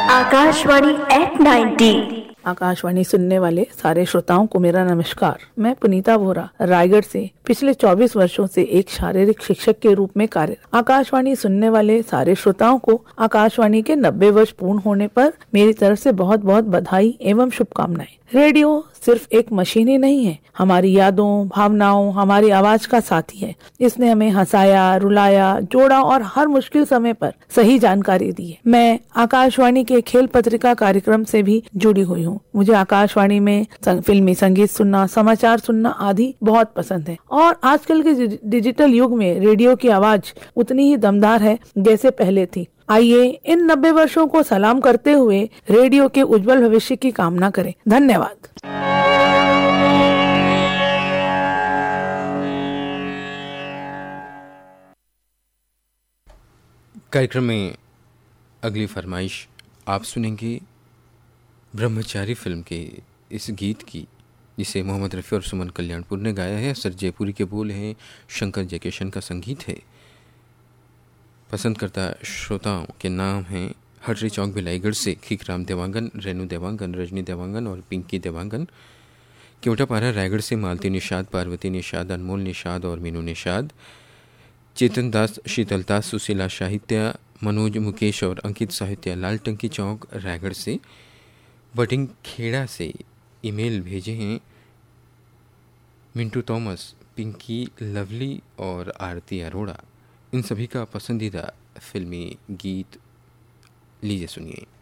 Akashvani eight 90। Akashvani सुनने वाले सारे श्रोताओं को मेरा नमस्कार। मैं पुनीता वोरा रायगढ़ से पिछले 24 वर्षों से एक शारीरिक शिक्षक के रूप में कार्यरत। आकाशवाणी सुनने वाले सारे श्रोताओं को आकाशवाणी के 90 वर्ष पूर्ण होने पर मेरी तरफ से बहुत बहुत बधाई एवं शुभकामनाएं। रेडियो सिर्फ एक मशीन ही नहीं है, हमारी यादों, भावनाओं, हमारी आवाज का साथी है। इसने हमें हंसाया, रुलाया, जोड़ा और हर मुश्किल समय पर सही जानकारी दी है। मैं आकाशवाणी के खेल पत्रिका कार्यक्रम से भी जुड़ी हुई हूँ। मुझे आकाशवाणी में फिल्मी संगीत सुनना, समाचार सुनना आदि बहुत पसंद है। और आजकल के डिजिटल युग में रेडियो की आवाज उतनी ही दमदार है जैसे पहले थी। आइए इन 90 वर्षों को सलाम करते हुए रेडियो के उज्जवल भविष्य की कामना करें। धन्यवाद। कार्यक्रम में अगली फरमाइश आप सुनेंगे ब्रह्मचारी फिल्म के इस गीत की, जिसे मोहम्मद रफ़ी और सुमन कल्याणपुर ने गाया है। सर जयपुरी के बोल हैं, शंकर जयकिशन का संगीत है। पसंद करता श्रोताओं के नाम हैं हटरी चौक भिलाईगढ़ से खीकराम देवांगन, रेणु देवांगन, रजनी देवांगन और पिंकी देवांगन। केवटापारा रायगढ़ से मालती निषाद, पार्वती निषाद, अनमोल निषाद और मीनू निषाद। चेतन दास, शीतल दास, सुशीला साहित्य, मनोज, मुकेश और अंकित साहित्य लाल टंकी चौक रायगढ़ से। बटिंग खेड़ा से ईमेल भेजे हैं मिंटू थॉमस, पिंकी, लवली और आरती अरोड़ा। इन सभी का पसंदीदा फिल्मी गीत लीजिए सुनिए।